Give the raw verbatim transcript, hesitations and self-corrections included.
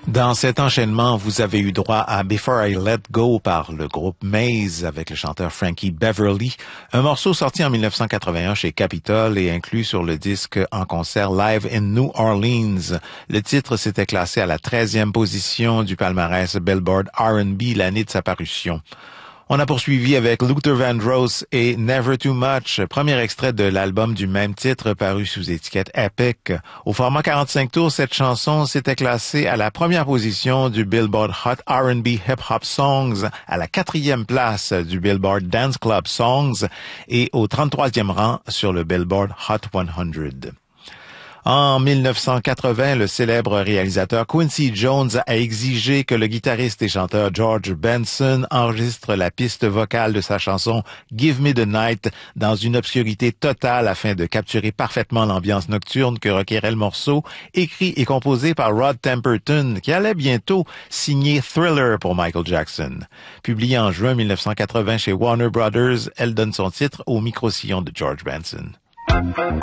Dans cet enchaînement, vous avez eu droit à Before I Let Go par le groupe Maze avec le chanteur Frankie Beverly, un morceau sorti en mille neuf cent quatre-vingt-un chez Capitol et inclus sur le disque en concert Live in New Orleans. Le titre s'était classé à la treizième position du palmarès Billboard R and B l'année de sa parution. On a poursuivi avec Luther Vandross et Never Too Much, premier extrait de l'album du même titre paru sous étiquette Epic. Au format quarante-cinq tours, cette chanson s'était classée à la première position du Billboard Hot R and B Hip Hop Songs, à la quatrième place du Billboard Dance Club Songs et au trente-troisième rang sur le Billboard Hot cent. En mille neuf cent quatre-vingts, le célèbre réalisateur Quincy Jones a exigé que le guitariste et chanteur George Benson enregistre la piste vocale de sa chanson Give Me the Night dans une obscurité totale afin de capturer parfaitement l'ambiance nocturne que requérait le morceau, écrit et composé par Rod Temperton, qui allait bientôt signer Thriller pour Michael Jackson. Publié en juin mille neuf cent quatre-vingts chez Warner Brothers, elle donne son titre au micro-sillon de George Benson.